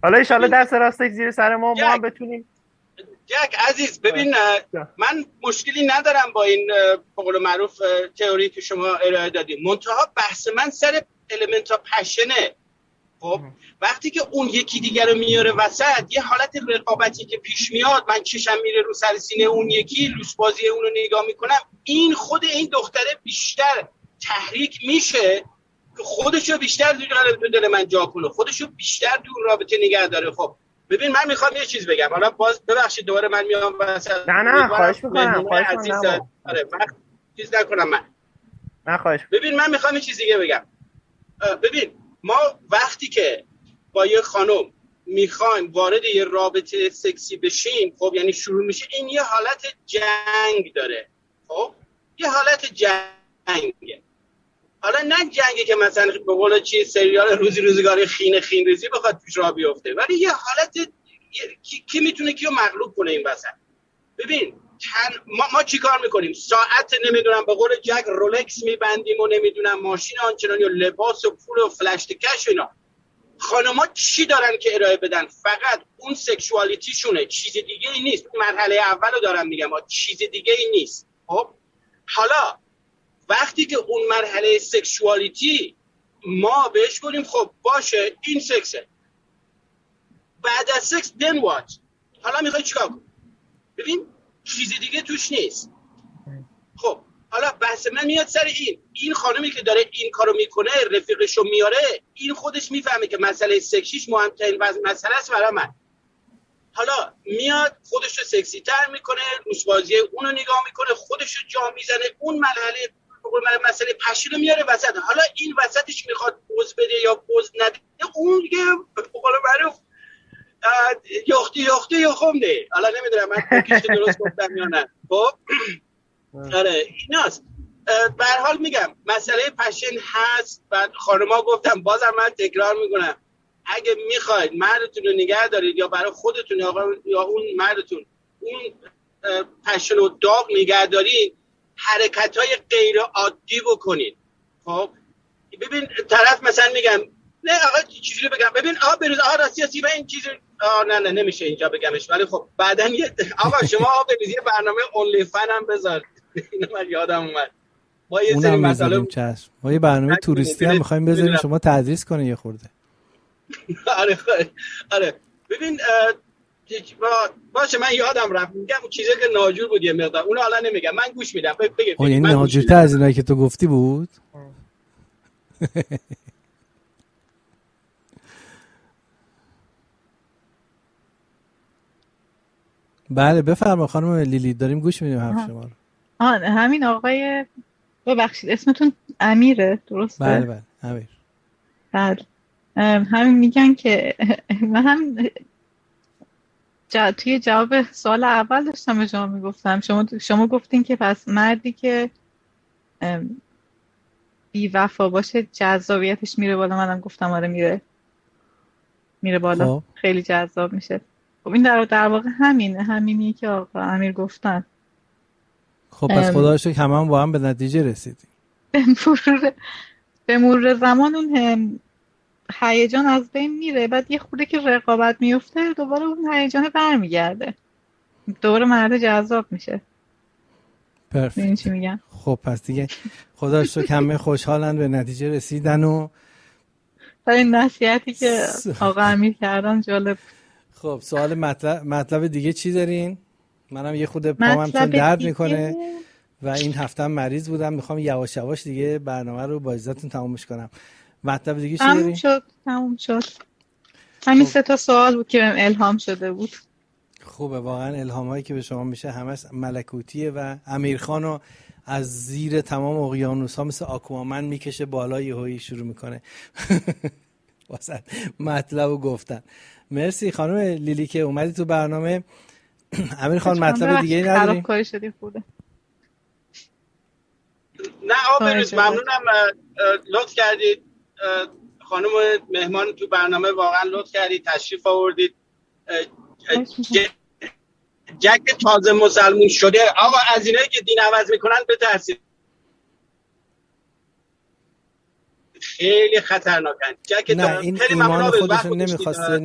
حالا ان شاءالله دست راستش زیر سر ما هم بتونیم. جک عزیز ببین من مشکلی ندارم با این به قول معروف تئوری که شما ارائه دادید، منتها بحث من سر المنت ها پشنه. خب وقتی که اون یکی دیگر رو میاره وسط، یه حالت رقابتی که پیش میاد، من چشم میره رو سر سینه اون یکی، لوس بازی اون رو نگاه میکنم، این خود این دختره بیشتر تحریک میشه که خودشو بیشتر دو دل من جا کنه، خودشو بیشتر دور رابطه نگه داره. خب ببین من میخوام یه چیز بگم، حالا باز ببخشید دوباره من میام وسط. نه خواهش میکنم آره چیز نکنم من. نه خواهش. ببین من میخوام یه چیز دیگه بگم. ببین ما وقتی که با یه خانم میخوایم وارد یه رابطه سکسی بشیم، خب یعنی شروع میشه، این یه حالت جنگ داره. خب یه حالت جنگه. حالا نه جنگی که مثلا به قول سریال روزگاری خین ریزی بخواد پیش راه بیفته، ولی یه حالت کی میتونه کیو مغلوب کنه این وسط. ببین ما چی کار میکنیم؟ ساعت نمیدونم به قول جک رولکس میبندیم و نمیدونم ماشین آنچنانی و لباس و پول و فلش کش و اینا. خانم‌ها چی دارن که ارائه بدن؟ فقط اون سکشوالیتیشونه، چیز دیگه ای نیست. مرحله اولو دارم میگم، چیز دیگه ای نیست. خب حالا وقتی که اون مرحله سکشوالیتی ما بهش گفتیم خب باشه این سکسه، بعد از سکس then what؟ حالا میخوای چیکار کنی؟ ببین چیز دیگه توش نیست. خب حالا بحث من میاد سر این خانمی که داره این کارو میکنه، رفیقشو میاره، این خودش میفهمه که مسئله سکشیش مهمترین مسئله است برای من. حالا میاد خودشو سکسی تر میکنه، روشبازی اونو نگاه میکنه، خودشو جا میزنه، اون مسئله پشین رو میاره وسط. حالا این وسطش میخواد پوز بده یا پوز نده، اون دیگه به قول معروف یختی یخمده. حالا نمیدونم من کیش درست گفتم یا نه. خب آره ایناست. به هر حال میگم مسئله پشن هست. بعد خانم‌ها گفتم، بازم من تکرار میکنم، اگه میخواید مردتون رو نگه دارید یا برای خودتون یا اون مردتون اون پشن و داغ نگه دارید، حرکت‌های غیر عادی بکنید. خب ببین طرف مثلا میگم نه آقا چجوری بگم، ببین بریز راستی و این چیز نه نمیشه اینجا بگمش، ولی خب بعدن آقا شما بریز یه برنامه اونلی فن هم بذار. اینو من یادم اومد ما یه سری مسائل ما یه برنامه توریستی هم می‌خوایم بذاریم شما تدریس کنید یه خورده. آره ببین باشه من یادم رفت، میگم چیزی که ناجور بود یه مقدار، اونو حالا نمیگم، من گوش میدم. بگید این ناجورتر از اینایی که تو گفتی بود. بله بفرما خانم لیلی، داریم گوش میدیم حرف شما رو. همین آقای ببخشید اسمتون امیره درسته؟ بله امیر. بله همین میگن که من توی جواب سوال اول داشتم به شما میگفتم، شما گفتین که پس مردی که بی وفا باشه جذابیتش میره بالا. منم گفتم آره میره بالا. خیلی جذاب میشه. خب این در واقع همینی که آقا امیر گفتن. خب پس خدا رو شکر هممون با هم به نتیجه رسیدیم. به مرور زمان اون هیجان از بین میره، بعد یه خورده که رقابت میفته دوباره اون هیجان برمیگرده، دوباره مرد جذاب میشه. پرفکت. چی میگم؟ خب پس دیگه خدا رو شکر همه خوشحالن به نتیجه رسیدن. و برای نصیحتی که آقا امیر کردن جالب. خب سوال مطلب دیگه چی دارین؟ منم یه خود پامم چون درد میکنه و این هفته مریض بودم، میخوام یواش یواش دیگه برنامه رو با اجازهتون تمومش کنم. مطلب دیگه چی دارین؟ تموم شد. همین 3 سوال بود که بهم الهام شده بود. خوبه واقعا الهام هایی که به شما میشه همش ملکوتیه و امیرخانو از زیر تمام اقیانوس ها مثل آکوامن میکشه بالا، یهویی شروع میکنه واسه مطلبو گفتن. مرسی خانم لیلی که اومدی تو برنامه. امیر خان مطلب دیگه نداری؟ خرابکاری شدی خوده. نه بروز ممنونم، لطف کردید خانم مهمان تو برنامه، واقعا لطف کردید تشریف آوردید. جک تازه مسلمون شده آقا از اینایی که دین عوض میکنن بترسید، خیلی خطرناکن. نه این ایمان خودشون نمیخواسته